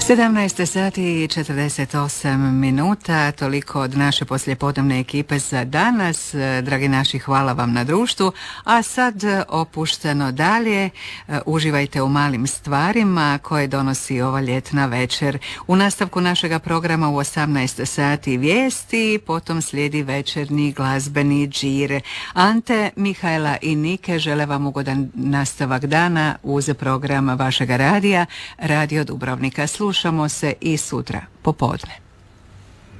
17 sati i 48 minuta, toliko od naše poslijepodnevne ekipe za danas. Dragi naši, hvala vam na društvu. A sad opušteno dalje, uživajte u malim stvarima koje donosi ova ljetna večer. U nastavku našega programa u 18 sati vijesti, potom slijedi večernji glazbeni džir. Ante, Mihajla i Nike žele vam ugodan nastavak dana uz program vašega radija, Radio Dubrovnika. Slušamo se i sutra popodne.